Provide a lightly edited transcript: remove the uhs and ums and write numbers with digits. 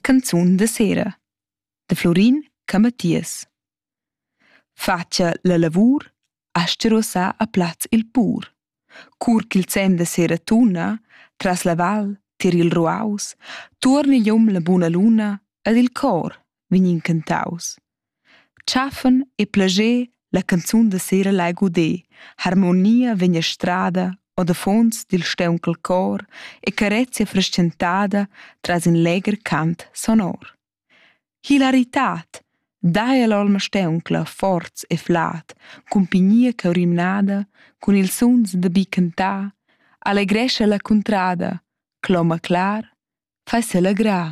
Canzun da sera de Florin Camaties. Fatscha la lavur, astga russà a plaz il pur. Cur ch'il zem da sera tuna, tras la val, tier il ruaus, tuorna giom la buna luna ed il cor vegnin cantaus. Tschafan e plascher la canzun da sera lai guder, harmonia vegna strada o da fons dil staunchel cor e carezia frascentada tras in leger cant sonor. Hilaritat, dai all'olma stauncla forz e flat, cumpignia chaurimnada, cun il suns da bi cantà, allegrescha la contrada, cloma clar, faise la gra.